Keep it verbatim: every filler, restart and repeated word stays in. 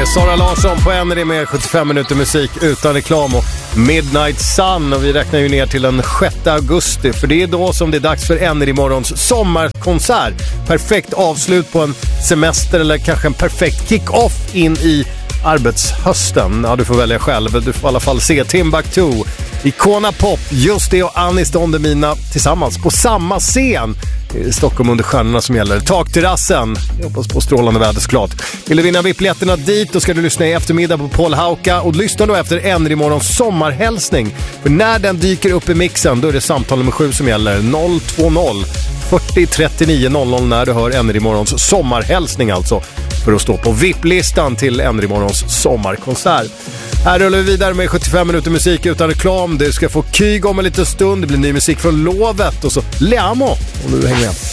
Sara Larsson på Energy med sjuttiofem minuter musik utan reklam och Midnight Sun, och vi räknar ju ner till den sjätte augusti, för det är då som det är dags för Energy Morgons sommarkonsert. Perfekt avslut på en semester, eller kanske en perfekt kick-off in i arbetshösten. Ja, du får välja själv. Du får i alla fall se Timbuktu, Icona Pop, just det, och Anis Don Demina tillsammans på samma scen. Det är Stockholm under stjärnorna som gäller. Takterrassen. Jag hoppas på strålande väder såklart. Vill du vinna V I P-biljetterna dit, då ska du lyssna i eftermiddag på Paul Hauka. Och lyssna då efter Energy Morgons sommarhälsning. För när den dyker upp i mixen, då är det samtal nummer sju som gäller. noll två noll fyrtio trettionio noll noll när du hör Energy Morgons sommarhälsning alltså. För att stå på V I P-listan till Energy Morgons sommarkonsert. Här rullar vi vidare med sjuttiofem minuter musik utan reklam. Du ska få Kygo om en liten stund. Det blir ny musik från Lovet och så Leamo om du hänger med.